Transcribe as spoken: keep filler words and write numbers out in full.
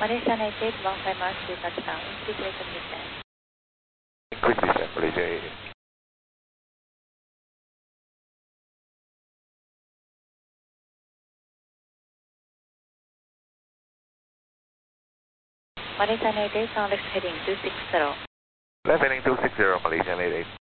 Malaysia eight eight one five miles to touchdown. Increase rate of descent. Increase descent, Malaysia eight eight. Malaysia eight eight, sound left heading two six zero. Left heading two six zero, Malaysia eight eight.